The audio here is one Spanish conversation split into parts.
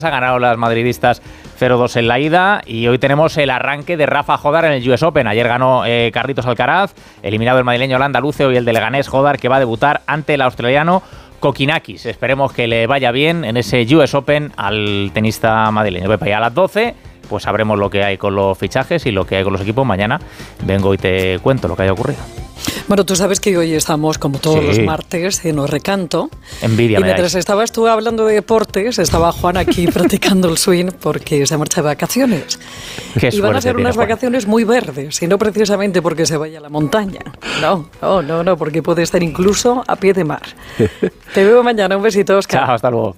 Ha ganado las madridistas 0-2 en la ida y hoy tenemos el arranque de Rafa Jódar en el US Open. Ayer ganó Carlitos Alcaraz, eliminado el madrileño Landa Luce, hoy el de Leganés Jódar, que va a debutar ante el australiano Kokinakis. Esperemos que le vaya bien en ese US Open al tenista madrileño. Y a las 12 pues sabremos lo que hay con los fichajes y lo que hay con los equipos. Mañana vengo y te cuento lo que haya ocurrido. Bueno, tú sabes que hoy estamos, como todos los martes, en Os Recanto. Envidia. Y mientras estabas tú hablando de deportes, estaba Juan aquí practicando el swing porque se marcha de vacaciones. Qué y van a ser unas Juan. Vacaciones muy verdes, y no precisamente porque se vaya a la montaña. No, porque puede estar incluso a pie de mar. Te veo mañana, un besito, Óscar. Chao, hasta luego.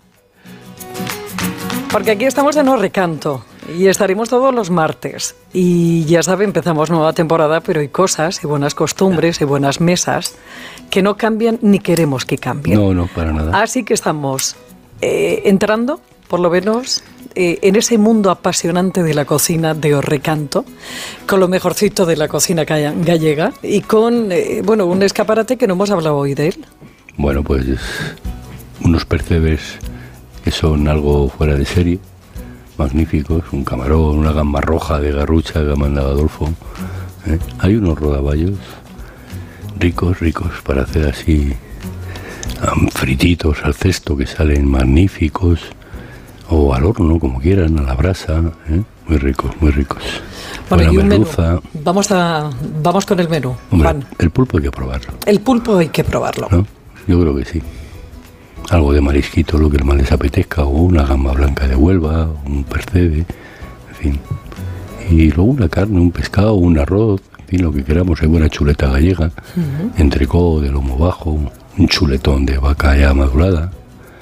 Porque aquí estamos en Os Recanto. Y estaremos todos los martes. Y ya sabe, empezamos nueva temporada, pero hay cosas y buenas costumbres y buenas mesas que no cambian ni queremos que cambien. No, para nada. Así que estamos entrando, por lo menos, en ese mundo apasionante de la cocina de Os Recanto, con lo mejorcito de la cocina gallega y con, un escaparate que no hemos hablado hoy de él. Bueno, pues unos percebes que son algo fuera de serie. Magníficos, un camarón, una gamba roja de Garrucha que ha mandado Adolfo. Hay unos rodaballos ricos para hacer así frititos al cesto que salen magníficos, o al horno, como quieran, a la brasa, muy ricos. Bueno, y un merluza. Vamos con el menú. Hombre, Juan. El pulpo hay que probarlo. El pulpo hay que probarlo. ¿No? Yo creo que sí. Algo de marisquito, lo que más les apetezca, o una gamba blanca de Huelva, un percebe, en fin. Y luego una carne, un pescado, un arroz, en fin, lo que queramos. Hay buena chuleta gallega, entrecó de lomo bajo, un chuletón de vaca ya madurada.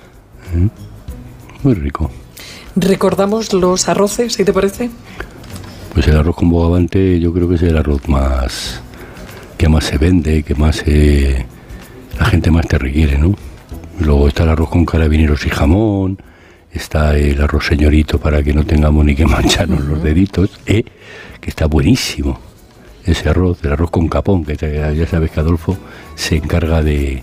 Muy rico. ¿Recordamos los arroces, si te parece? Pues el arroz con bogavante yo creo que es el arroz que más se vende, que más la gente más te requiere, ¿no? Luego está el arroz con carabineros y jamón, está el arroz señorito para que no tengamos ni que mancharnos los deditos, que está buenísimo. Ese arroz, el arroz con capón, que ya sabes que Adolfo se encarga de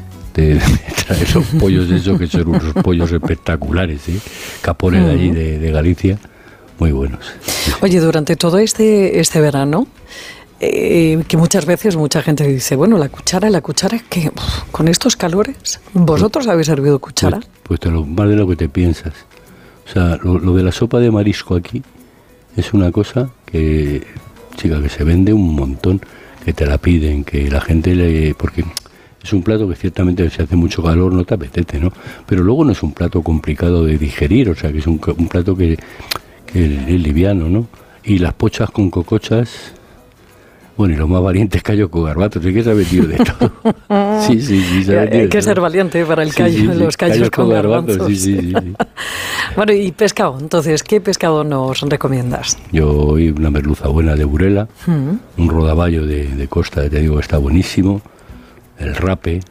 traer esos pollos esos que son unos pollos espectaculares, capones de allí de Galicia, muy buenos. Oye, durante todo este verano, que muchas veces mucha gente dice, bueno, la cuchara es que con estos calores, ¿vosotros habéis servido cuchara? Pues más de lo que te piensas. O sea, lo de la sopa de marisco aquí es una cosa que, chica, que se vende un montón, que te la piden, que la gente porque es un plato que ciertamente si hace mucho calor no te apetece, ¿no? Pero luego no es un plato complicado de digerir, o sea, que es un plato que es liviano, ¿no? Y las pochas con cocochas. Bueno, y los más valientes callos con garbatos, sí que se ha metido de todo. Sí. Hay que ser valiente para el callo, los callos con garbanzos. Sí. Bueno, y pescado, entonces, ¿qué pescado nos recomiendas? Yo hoy una merluza buena de Burela, un rodaballo de costa, te digo, está buenísimo, el rape,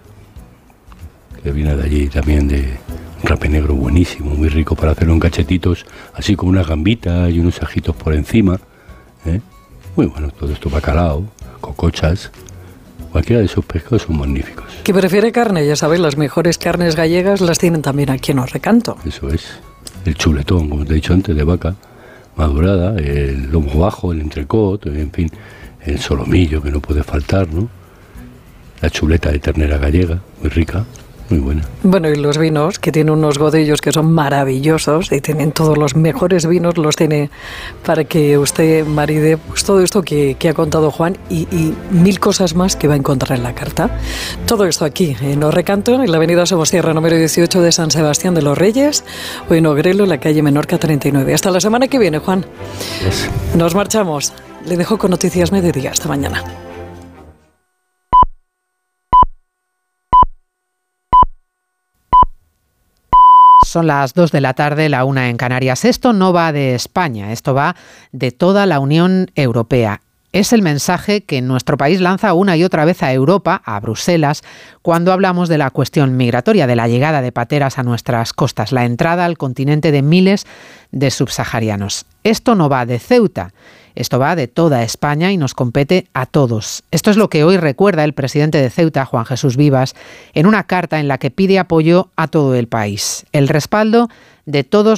que viene de allí también, de un rape negro buenísimo, muy rico para hacerlo en cachetitos, así con unas gambitas y unos ajitos por encima, Muy bueno, todo esto bacalao, cocochas, cualquiera de esos pescados son magníficos. ¿Qué prefiere carne? Ya sabéis, las mejores carnes gallegas las tienen también aquí en Os Recanto. Eso es, el chuletón, como te he dicho antes, de vaca madurada, el lomo bajo, el entrecot, en fin, el solomillo que no puede faltar, ¿no? La chuleta de ternera gallega, muy rica. Muy buena. Bueno, y los vinos, que tienen unos godellos que son maravillosos y tienen todos los mejores vinos, los tiene para que usted maride pues, todo esto que ha contado Juan y mil cosas más que va a encontrar en la carta. Todo esto aquí en Os Recanto, en la avenida Somosierra número 18 de San Sebastián de los Reyes, o en Ogrelo, en la calle Menorca 39. Hasta la semana que viene, Juan. Yes. Nos marchamos. Le dejo con Noticias Mediodía. Hasta mañana. Son las 2 de la tarde, la 1 en Canarias. Esto no va de España, esto va de toda la Unión Europea. Es el mensaje que nuestro país lanza una y otra vez a Europa, a Bruselas, cuando hablamos de la cuestión migratoria, de la llegada de pateras a nuestras costas, la entrada al continente de miles de subsaharianos. Esto no va de Ceuta. Esto va de toda España y nos compete a todos. Esto es lo que hoy recuerda el presidente de Ceuta, Juan Jesús Vivas, en una carta en la que pide apoyo a todo el país. El respaldo de todos